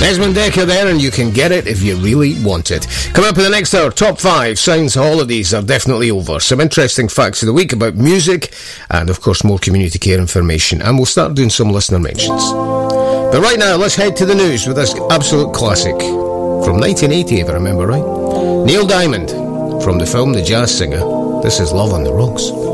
Desmond Dekker there, and you can get it if you really want it. Coming up in the next hour, top 5 signs holidays are definitely over. Some interesting facts of the week about music, and of course more community care information. And we'll start doing some listener mentions. But right now, let's head to the news with this absolute classic from 1980, if I remember right. Neil Diamond from the film The Jazz Singer. This is Love on the Rocks.